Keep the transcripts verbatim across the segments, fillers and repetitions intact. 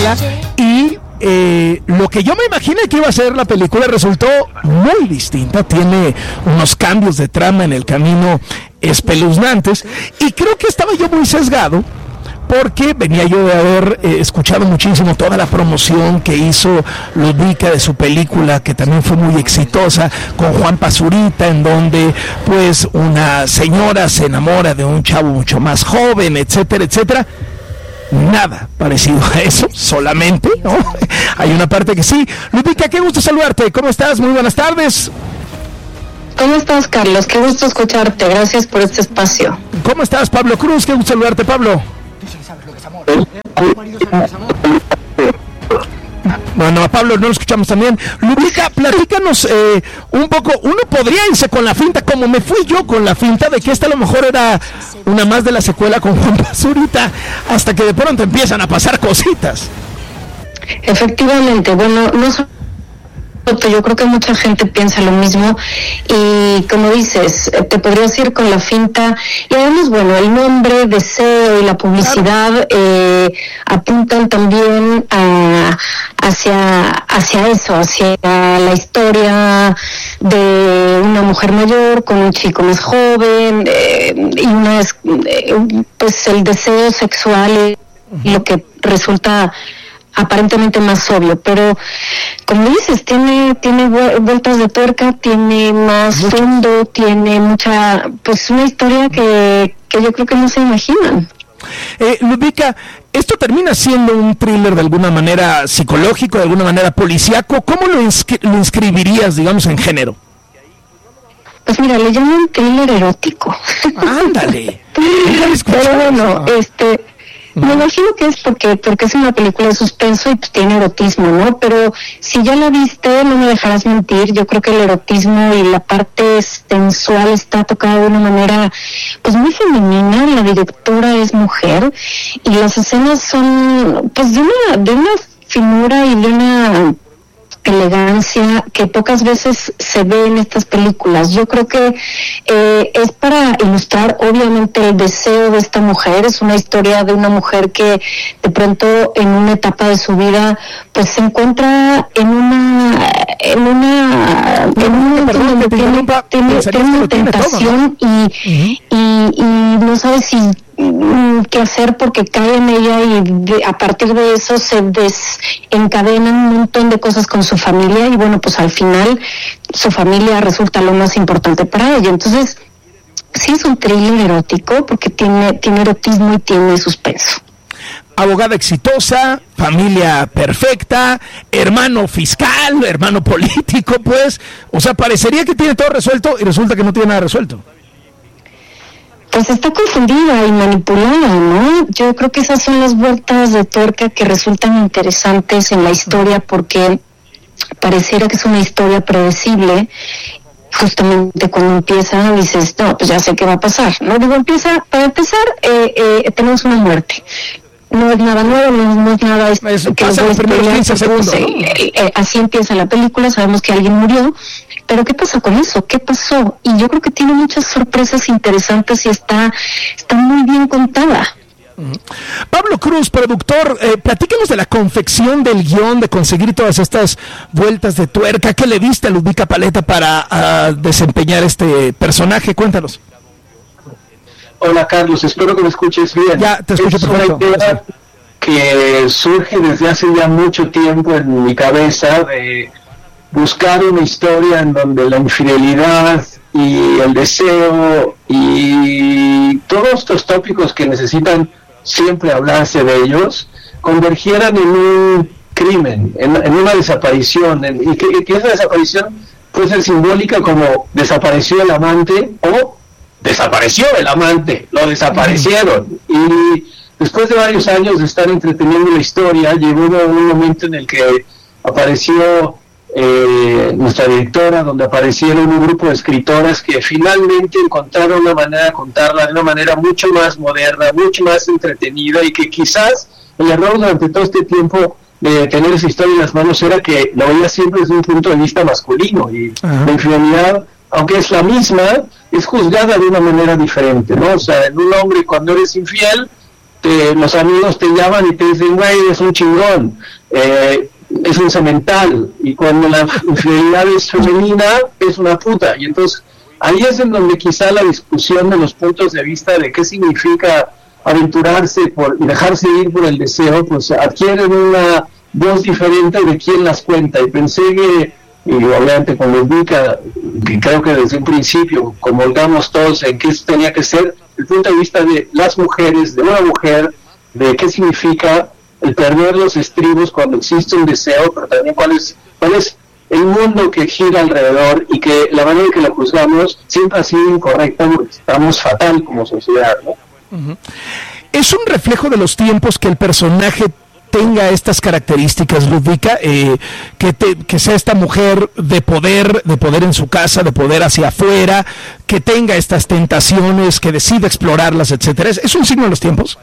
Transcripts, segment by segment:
verla y eh, lo que yo me imaginé que iba a ser la película resultó muy distinta. Tiene unos cambios de trama en el camino espeluznantes y creo que estaba yo muy sesgado porque venía yo de haber eh, escuchado muchísimo toda la promoción que hizo Ludvika de su película, que también fue muy exitosa, con Juan Pazurita, en donde pues una señora se enamora de un chavo mucho más joven, etcétera, etcétera. Nada parecido a eso, solamente, ¿no? Hay una parte que sí. Ludvika, qué gusto saludarte, ¿cómo estás? Muy buenas tardes. ¿Cómo estás, Carlos? Qué gusto escucharte, gracias por este espacio. ¿Cómo estás, Pablo Cruz? Qué gusto saludarte, Pablo. Bueno, a Pablo no lo escuchamos también. Ludvika, platícanos eh, un poco. Uno podría irse con la finta, como me fui yo con la finta, de que esta a lo mejor era una más de la secuela con Juan Pazurita, hasta que de pronto empiezan a pasar cositas. Efectivamente, bueno, no solo yo creo que mucha gente piensa lo mismo y como dices, te podrías ir con la finta y además, bueno, el nombre, deseo y la publicidad eh, apuntan también a, hacia, hacia eso, hacia la historia de una mujer mayor con un chico más joven eh, y una eh, pues el deseo sexual y lo que resulta aparentemente más obvio, pero como dices, tiene tiene vueltas de tuerca, tiene más fondo, tiene mucha, pues una historia que, que yo creo que no se imaginan. Eh, Ludvika, esto termina siendo un thriller de alguna manera psicológico, de alguna manera policíaco. ¿Cómo lo, inscri- lo inscribirías, digamos, en género? Pues mira, le llaman thriller erótico. Ándale. Pero bueno, este... me imagino que es porque porque es una película de suspenso y pues tiene erotismo, ¿no? Pero si ya la viste, no me dejarás mentir, yo creo que el erotismo y la parte sensual está tocada de una manera pues muy femenina. La directora es mujer y las escenas son pues de una de una finura y de una elegancia que pocas veces se ve en estas películas. Yo creo que eh, es para ilustrar obviamente el deseo de esta mujer. Es una historia de una mujer que de pronto en una etapa de su vida pues se encuentra en una en una en un momento donde tiene, tiene, tiene una tentación y, uh-huh. y, y no sabe si qué hacer porque cae en ella y de, a partir de eso se desencadenan un montón de cosas con su familia y bueno, pues al final su familia resulta lo más importante para ella. Entonces sí es un thriller erótico porque tiene, tiene erotismo y tiene suspenso. Abogada exitosa, familia perfecta, hermano fiscal, hermano político, pues, o sea, parecería que tiene todo resuelto y resulta que no tiene nada resuelto. Pues está confundida y manipulada, ¿no? Yo creo que esas son las vueltas de tuerca que resultan interesantes en la historia porque pareciera que es una historia predecible. Justamente cuando empieza dices, no, pues ya sé qué va a pasar, ¿no? Digo, empieza, para empezar, eh, eh, tenemos una muerte. No es nada nuevo, no es nada es, Eso que pasa los primeros quince segundos, ¿no? eh, eh, así empieza la película, sabemos que alguien murió, pero ¿qué pasa con eso? ¿Qué pasó? Y yo creo que tiene muchas sorpresas interesantes y está, está muy bien contada. Uh-huh. Pablo Cruz, productor, eh, platícanos de la confección del guión, de conseguir todas estas vueltas de tuerca. ¿Qué le diste a Ludvika Paleta para uh, desempeñar este personaje? Cuéntanos. Hola Carlos, espero que me escuches bien. Ya, te escucho es perfecto. una idea que surge desde hace ya mucho tiempo en mi cabeza de buscar una historia en donde la infidelidad y el deseo y todos estos tópicos que necesitan siempre hablarse de ellos convergieran en un crimen, en, en una desaparición, en, y que, que esa desaparición puede ser simbólica como desapareció el amante o desapareció el amante, lo desaparecieron. Y después de varios años de estar entreteniendo la historia, llegó un momento en el que apareció eh, nuestra directora, donde aparecieron un grupo de escritoras que finalmente encontraron una manera de contarla de una manera mucho más moderna, mucho más entretenida, y que quizás el error durante todo este tiempo de tener esa historia en las manos era que lo veía siempre desde un punto de vista masculino, y uh-huh. la infidelidad, aunque es la misma, es juzgada de una manera diferente, ¿no? O sea, en un hombre cuando eres infiel, te, los amigos te llaman y te dicen, güey, es un chingón, eh, es un cemental, y cuando la infidelidad es femenina, es una puta. Y entonces ahí es en donde quizá la discusión de los puntos de vista de qué significa aventurarse por y dejarse ir por el deseo, pues adquieren una voz diferente de quién las cuenta. Y pensé que, y obviamente con Ludvika, que creo que desde un principio comulgamos todos en que eso tenía que ser el punto de vista de las mujeres, de una mujer, de qué significa el perder los estribos cuando existe un deseo, pero también cuál es, cuál es el mundo que gira alrededor, y que la manera en que lo juzgamos siempre ha sido incorrecta porque estamos fatal como sociedad, ¿no? Uh-huh. Es un reflejo de los tiempos que el personaje tenga estas características, Ludvika, eh, que, te, que sea esta mujer de poder, de poder en su casa, de poder hacia afuera, que tenga estas tentaciones, que decida explorarlas, etcétera. ¿Es, es un signo de los tiempos?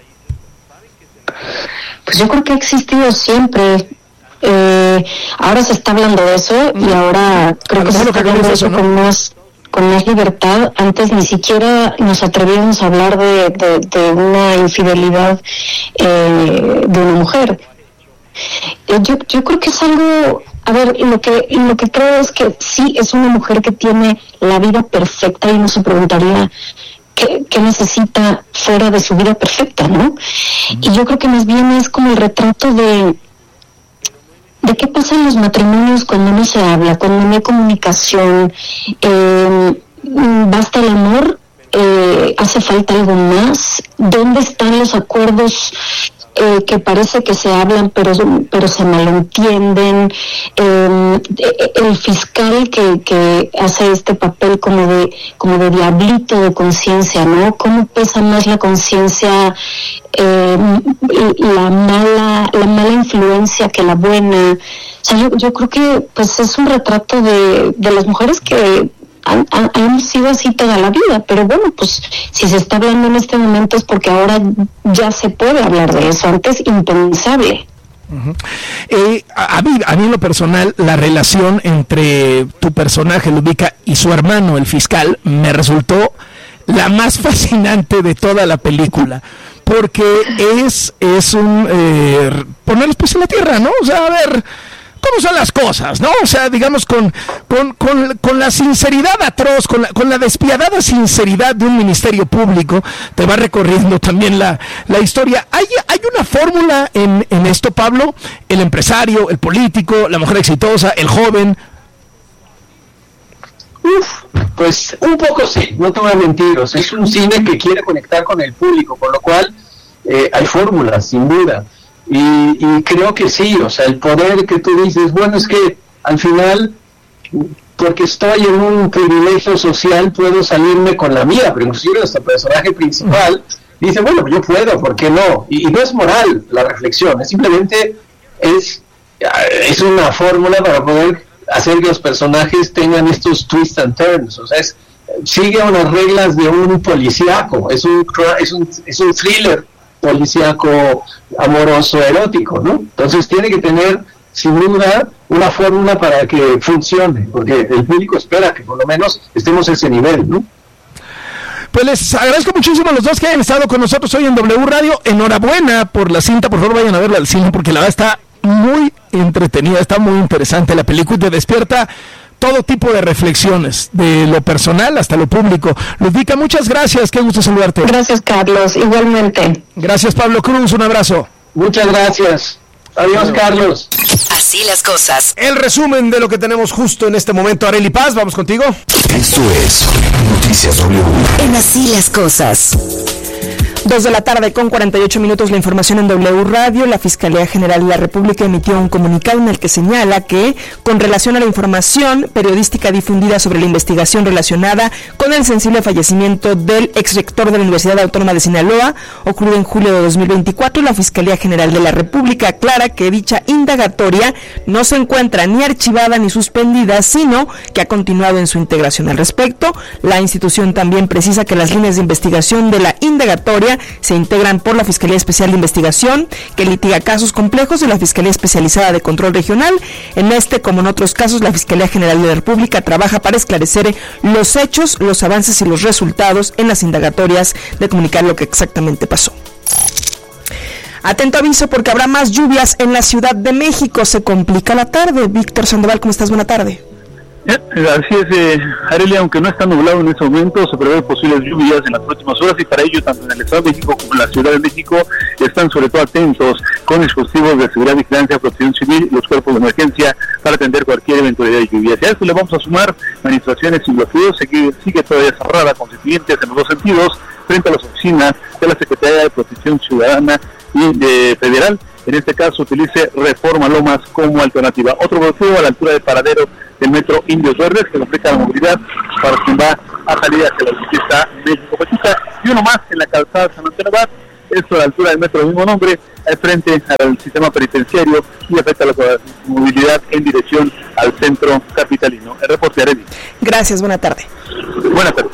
Pues yo creo que ha existido siempre. Eh, ahora se está hablando de eso, y ahora creo que se está hablando de eso, ¿no?, con más con más libertad. Antes ni siquiera nos atrevíamos a hablar de, de, de una infidelidad eh, de una mujer. Eh, yo, yo creo que es algo, a ver, lo que, lo que creo es que sí es una mujer que tiene la vida perfecta, y uno se preguntaría qué, qué necesita fuera de su vida perfecta, ¿no? Y yo creo que más bien es como el retrato de ¿de qué pasa en los matrimonios cuando no se habla, cuando no hay comunicación? Eh, ¿Basta el amor? Eh, ¿Hace falta algo más? ¿Dónde están los acuerdos eh, que parece que se hablan pero, pero se malentienden? Eh, el fiscal que, que hace este papel como de, como de diablito de conciencia, ¿no? ¿Cómo pesa más la conciencia? Eh, la mala la mala influencia que la buena. O sea, yo, yo creo que pues es un retrato de, de las mujeres que han, han, han sido así toda la vida, pero bueno, pues si se está hablando en este momento es porque ahora ya se puede hablar de eso, antes impensable. Uh-huh. Eh, a, mí, a mí en lo personal, la relación entre tu personaje, Ludvika, y su hermano, el fiscal, me resultó la más fascinante de toda la película, porque es es un eh, poner los pies en la tierra, ¿no? O sea, a ver cómo son las cosas, ¿no? O sea, digamos, con con, con, con la sinceridad atroz, con la, con la despiadada sinceridad de un ministerio público, te va recorriendo también la, la historia. ¿Hay, hay una fórmula en, en esto, Pablo? El empresario, el político, la mujer exitosa, el joven. Uf, pues un poco sí, no te voy a mentir, o sea, es un cine que quiere conectar con el público, por lo cual eh, hay fórmulas, sin duda, y, y creo que sí, o sea, el poder que tú dices, bueno, es que al final, porque estoy en un privilegio social, puedo salirme con la mía, pero inclusive nuestro personaje principal dice, bueno, yo puedo, ¿por qué no? Y, y no es moral la reflexión, es simplemente, es, es una fórmula para poder hacer que los personajes tengan estos twists and turns, o sea, es, sigue unas reglas de un policíaco, es un, es un, es un thriller policíaco amoroso erótico, ¿no? Entonces tiene que tener, sin duda, una fórmula para que funcione, porque el público espera que por lo menos estemos a ese nivel, ¿no? Pues les agradezco muchísimo a los dos que hayan estado con nosotros hoy en W Radio. Enhorabuena por la cinta, por favor vayan a verla al cine, porque la verdad está muy entretenida, está muy interesante la película y te despierta todo tipo de reflexiones, de lo personal hasta lo público. Ludvika, muchas gracias, qué gusto saludarte. Gracias, Carlos, igualmente. Gracias, Pablo Cruz, un abrazo. Muchas gracias. Adiós, Adiós, Carlos. Así las cosas. El resumen de lo que tenemos justo en este momento. Arely Paz, vamos contigo. Esto es Noticias W. En Así las cosas. Dos de la tarde con cuarenta y ocho minutos, la información en W Radio. La Fiscalía General de la República emitió un comunicado en el que señala que, con relación a la información periodística difundida sobre la investigación relacionada con el sensible fallecimiento del exrector de la Universidad Autónoma de Sinaloa, ocurrido en julio de dos mil veinticuatro, la Fiscalía General de la República aclara que dicha indagatoria no se encuentra ni archivada ni suspendida, sino que ha continuado en su integración. Al respecto, la institución también precisa que las líneas de investigación de la indagatoria se integran por la Fiscalía Especial de Investigación, que litiga casos complejos, de la Fiscalía Especializada de Control Regional. En este, como en otros casos, la Fiscalía General de la República trabaja para esclarecer los hechos, los avances y los resultados en las indagatorias, de comunicar lo que exactamente pasó. Atento aviso porque habrá más lluvias en la Ciudad de México. Se complica la tarde. Víctor Sandoval, ¿cómo estás? Buena tarde. Así es, eh, Arelia, aunque no está nublado en este momento, se prevé posibles lluvias en las próximas horas y para ello, tanto en el Estado de México como en la Ciudad de México, están sobre todo atentos con dispositivos de seguridad, vigilancia, protección civil y los cuerpos de emergencia para atender cualquier eventualidad de lluvias. Y a esto le vamos a sumar manifestaciones y bloqueos, sigue, sigue todavía cerrada con constituyentes en los dos sentidos, frente a las oficinas de la Secretaría de Protección Ciudadana y de Federal. En este caso, utilice Reforma Lomas como alternativa. Otro bloqueo a la altura del paradero del metro Indios Verdes, que complica la movilidad para quien va a salir hacia la autopista México-Pachuca, y uno más en la calzada San Antonio Abad, esto a la altura del metro del mismo nombre, al frente al sistema penitenciario y afecta la movilidad en dirección al centro capitalino. El reporte Arely. Gracias, buena tarde. Buenas tardes.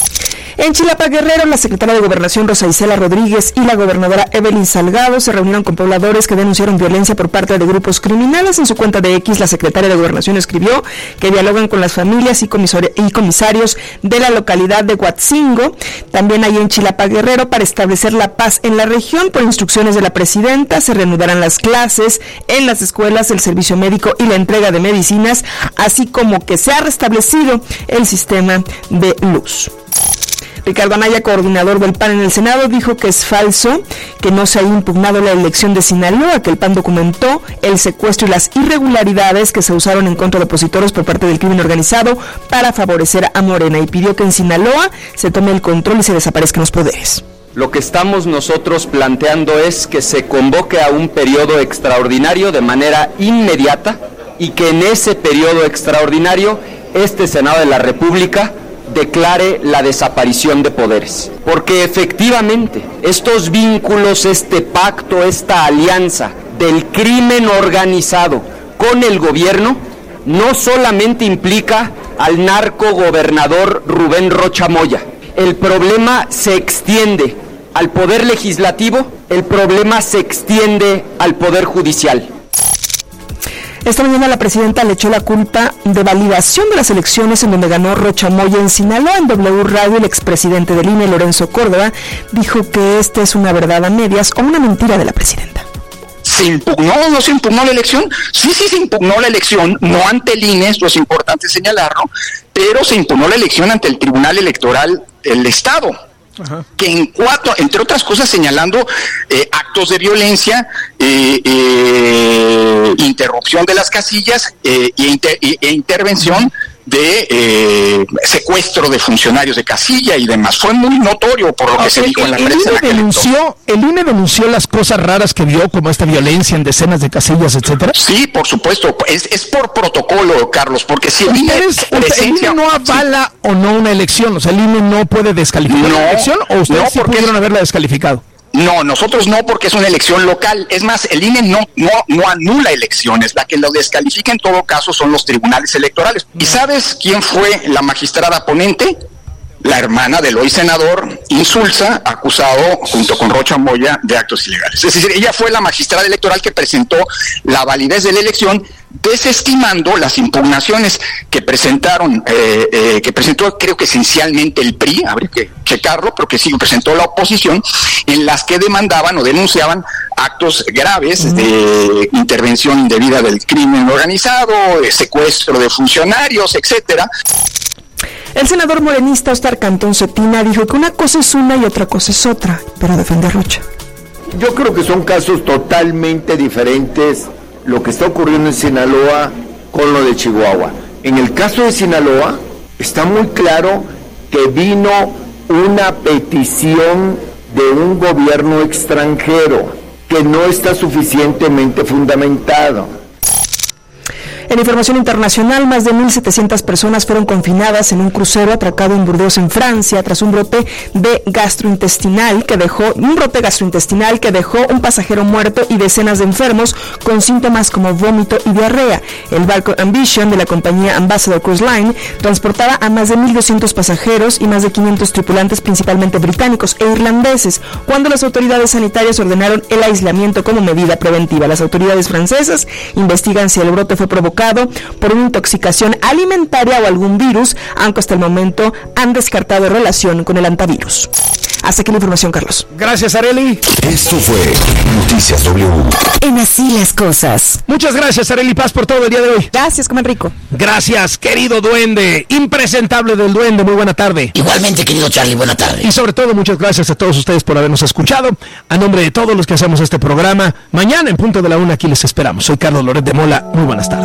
En Chilapa Guerrero, la secretaria de Gobernación Rosa Isela Rodríguez y la gobernadora Evelyn Salgado se reunieron con pobladores que denunciaron violencia por parte de grupos criminales. En su cuenta de X, la secretaria de Gobernación escribió que dialogan con las familias y, y comisarios de la localidad de Huatzingo, también ahí en Chilapa Guerrero, para establecer la paz en la región. Por instrucciones de la presidenta, se reanudarán las clases en las escuelas, el servicio médico y la entrega de medicinas, así como que se ha restablecido el sistema de luz. Ricardo Anaya, coordinador del P A N en el Senado, dijo que es falso que no se haya impugnado la elección de Sinaloa, que el P A N documentó el secuestro y las irregularidades que se usaron en contra de opositores por parte del crimen organizado para favorecer a Morena, y pidió que en Sinaloa se tome el control y se desaparezcan los poderes. Lo que estamos nosotros planteando es que se convoque a un periodo extraordinario de manera inmediata y que en ese periodo extraordinario este Senado de la República declare la desaparición de poderes, porque efectivamente estos vínculos, este pacto, esta alianza del crimen organizado con el gobierno no solamente implica al narcogobernador Rubén Rocha Moya. El problema se extiende al poder legislativo, el problema se extiende al poder judicial. Esta mañana la presidenta le echó la culpa de validación de las elecciones en donde ganó Rocha Moya en Sinaloa. En W Radio, el expresidente del I N E, Lorenzo Córdoba, dijo que esta es una verdad a medias o una mentira de la presidenta. ¿Se impugnó o no se impugnó la elección? Sí, sí se impugnó la elección, no ante el I N E, esto es importante señalarlo, pero se impugnó la elección ante el Tribunal Electoral del Estado. Ajá. Que en cuatro, entre otras cosas, señalando eh, actos de violencia, eh, eh, interrupción de las casillas eh, e, inter, e, e intervención de eh, secuestro de funcionarios de casilla y demás. Fue muy notorio por lo okay, que se dijo en la prensa. El I N E denunció, el I N E denunció las cosas raras que vio, como esta violencia en decenas de casillas, etcétera. Sí, por supuesto, es, es por protocolo, Carlos, porque si el I N E presencia, ¿el I N E no avala sí. o no una elección? O sea, ¿el I N E no puede descalificar no, una elección o ustedes no, sí pudieron es... haberla descalificado? No, nosotros no, porque es una elección local. Es más, el I N E no, no, no anula elecciones. La que lo descalifica en todo caso son los tribunales electorales. ¿Y sabes quién fue la magistrada ponente? La hermana del hoy senador Insulza, acusado junto con Rocha Moya de actos ilegales. Es decir, ella fue la magistrada electoral que presentó la validez de la elección, desestimando las impugnaciones que presentaron, eh, eh, que presentó creo que esencialmente el P R I, habría que checarlo, pero que sí presentó la oposición, en las que demandaban o denunciaban actos graves uh-huh. de intervención indebida del crimen organizado, de secuestro de funcionarios, etcétera. El senador morenista Óscar Cantón Cetina dijo que una cosa es una y otra cosa es otra, pero defiende a Rocha. Yo creo que son casos totalmente diferentes lo que está ocurriendo en Sinaloa con lo de Chihuahua. En el caso de Sinaloa está muy claro que vino una petición de un gobierno extranjero que no está suficientemente fundamentado. En información internacional, más de mil setecientas personas fueron confinadas en un crucero atracado en Burdeos, en Francia, tras un brote de gastrointestinal que dejó un brote gastrointestinal que dejó un pasajero muerto y decenas de enfermos con síntomas como vómito y diarrea. El barco Ambition de la compañía Ambassador Cruise Line transportaba a más de mil doscientos pasajeros y más de quinientos tripulantes, principalmente británicos e irlandeses, cuando las autoridades sanitarias ordenaron el aislamiento como medida preventiva. Las autoridades francesas investigan si el brote fue provocado por una intoxicación alimentaria o algún virus, aunque hasta el momento han descartado relación con el hantavirus. Hasta aquí la información, Carlos. Gracias, Arely. Esto fue Noticias W. En Así las Cosas. Muchas gracias, Arely Paz, por todo el día de hoy. Gracias, comen rico. Gracias, querido duende, impresentable del duende, muy buena tarde. Igualmente, querido Charlie, buena tarde. Y sobre todo, muchas gracias a todos ustedes por habernos escuchado. A nombre de todos los que hacemos este programa, mañana en punto de la una aquí les esperamos. Soy Carlos Loret de Mola, muy buenas tardes.